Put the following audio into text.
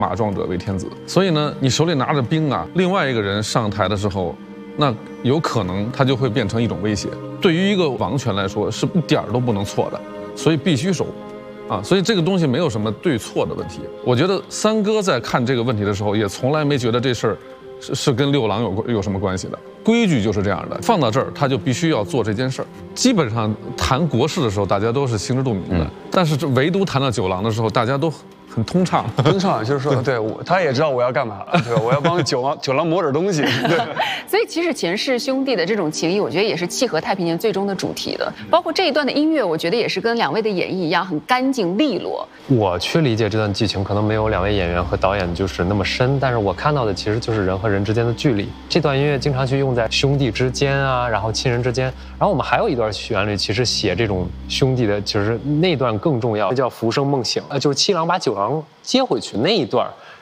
马壮者为天子。所以呢，你手里拿着兵啊，另外一个人上台的时候，那有可能他就会变成一种威胁。对于一个王权来说，是一点儿都不能错的，所以必须守。所以这个东西没有什么对错的问题。我觉得三哥在看这个问题的时候，也从来没觉得这事儿是跟六郎有什么关系的。规矩就是这样的，放到这儿他就必须要做这件事儿。基本上谈国事的时候，大家都是心知肚明的，但是唯独谈到九郎的时候，大家都很通畅。 通畅就是说，对他也知道我要干嘛，对吧？我要帮九郎磨点东西。对。 所以其实钱氏兄弟的这种情谊，我觉得也是契合太平间最终的主题的。包括这一段的音乐，我觉得也是跟两位的演绎一样，很干净利落。 我去理解这段剧情，可能没有两位演员和导演就是那么深，但是我看到的其实就是人和人之间的距离。这段音乐经常去用在兄弟之间啊，然后亲人之间。然后我们还有一段旋律，其实写这种兄弟的，就是那段更重要，叫《浮生梦醒》，就是七郎把九郎接回去那一段。